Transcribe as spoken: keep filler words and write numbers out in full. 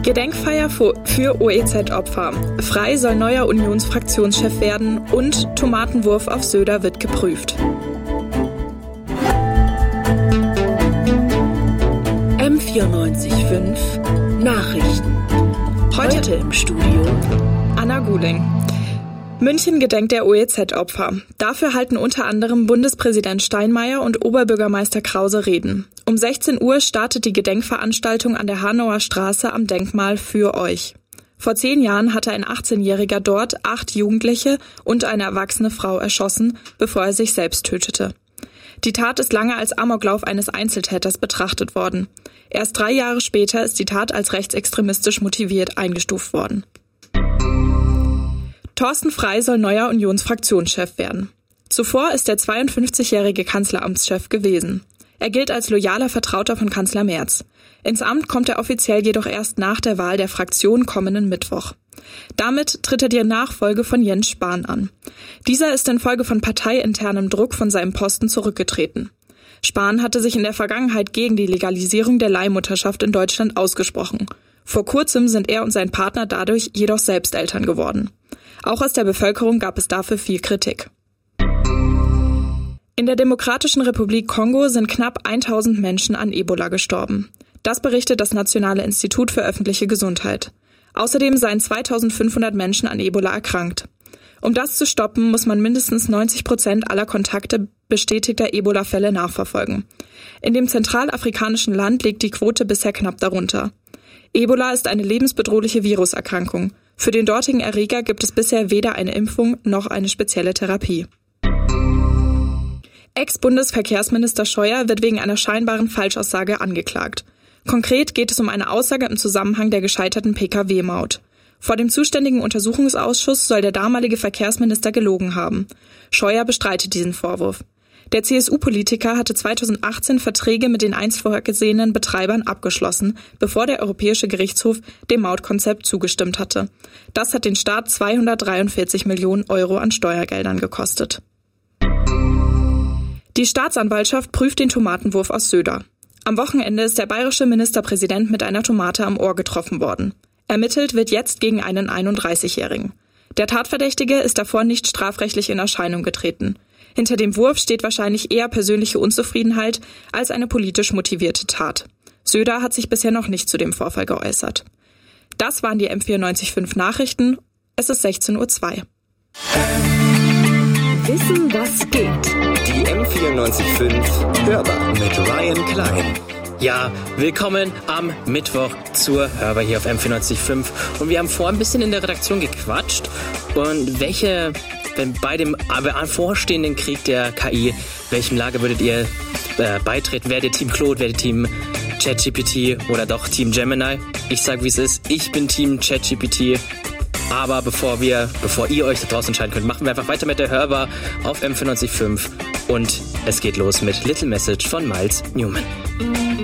Gedenkfeier für O E Z-Opfer. Frei soll neuer Unionsfraktionschef werden und Tomatenwurf auf Söder wird geprüft. M vierundneunzig Komma fünf Nachrichten. Heute im Studio Anna Guling. München gedenkt der O E Z-Opfer. Dafür halten unter anderem Bundespräsident Steinmeier und Oberbürgermeister Krause Reden. Um sechzehn Uhr startet die Gedenkveranstaltung an der Hanauer Straße am Denkmal für euch. Vor zehn Jahren hatte ein achtzehnjähriger dort acht Jugendliche und eine erwachsene Frau erschossen, bevor er sich selbst tötete. Die Tat ist lange als Amoklauf eines Einzeltäters betrachtet worden. Erst drei Jahre später ist die Tat als rechtsextremistisch motiviert eingestuft worden. Thorsten Frey soll neuer Unionsfraktionschef werden. Zuvor ist er zweiundfünfzigjährige Kanzleramtschef gewesen. Er gilt als loyaler Vertrauter von Kanzler Merz. Ins Amt kommt er offiziell jedoch erst nach der Wahl der Fraktion kommenden Mittwoch. Damit tritt er die Nachfolge von Jens Spahn an. Dieser ist infolge von parteiinternem Druck von seinem Posten zurückgetreten. Spahn hatte sich in der Vergangenheit gegen die Legalisierung der Leihmutterschaft in Deutschland ausgesprochen. Vor kurzem sind er und sein Partner dadurch jedoch selbst Eltern geworden. Auch aus der Bevölkerung gab es dafür viel Kritik. In der Demokratischen Republik Kongo sind knapp tausend Menschen an Ebola gestorben. Das berichtet das Nationale Institut für öffentliche Gesundheit. Außerdem seien zweitausendfünfhundert Menschen an Ebola erkrankt. Um das zu stoppen, muss man mindestens neunzig Prozent aller Kontakte bestätigter Ebola-Fälle nachverfolgen. In dem zentralafrikanischen Land liegt die Quote bisher knapp darunter. Ebola ist eine lebensbedrohliche Viruserkrankung. Für den dortigen Erreger gibt es bisher weder eine Impfung noch eine spezielle Therapie. Ex-Bundesverkehrsminister Scheuer wird wegen einer scheinbaren Falschaussage angeklagt. Konkret geht es um eine Aussage im Zusammenhang der gescheiterten P K W-Maut. Vor dem zuständigen Untersuchungsausschuss soll der damalige Verkehrsminister gelogen haben. Scheuer bestreitet diesen Vorwurf. Der C S U-Politiker hatte zweitausendachtzehn Verträge mit den einst vorgesehenen Betreibern abgeschlossen, bevor der Europäische Gerichtshof dem Mautkonzept zugestimmt hatte. Das hat den Staat zweihundertdreiundvierzig Millionen Euro an Steuergeldern gekostet. Die Staatsanwaltschaft prüft den Tomatenwurf aus Söder. Am Wochenende ist der bayerische Ministerpräsident mit einer Tomate am Ohr getroffen worden. Ermittelt wird jetzt gegen einen einunddreißigjährigen. Der Tatverdächtige ist davor nicht strafrechtlich in Erscheinung getreten. Hinter dem Wurf steht wahrscheinlich eher persönliche Unzufriedenheit als eine politisch motivierte Tat. Söder hat sich bisher noch nicht zu dem Vorfall geäußert. Das waren die M vierundneunzig Komma fünf Nachrichten. Es ist sechzehn Uhr zwei. Wissen, was geht. Die M vierundneunzig Komma fünf Hörbar mit Ryan Klein. Ja, willkommen am Mittwoch zur Hörbar hier auf M vierundneunzig Komma fünf. Und wir haben vor ein bisschen in der Redaktion gequatscht. Und welche, wenn bei dem bevorstehenden Krieg der K I, welchem Lager würdet ihr äh, beitreten? Werdet ihr Team Claude, werdet ihr Team ChatGPT oder doch Team Gemini? Ich sag, wie es ist. Ich bin Team ChatGPT. Aber bevor wir, bevor ihr euch da draußen entscheiden könnt, machen wir einfach weiter mit der Hörbar auf M vierundneunzig Komma fünf. Und es geht los mit Little Message von Miles Newman.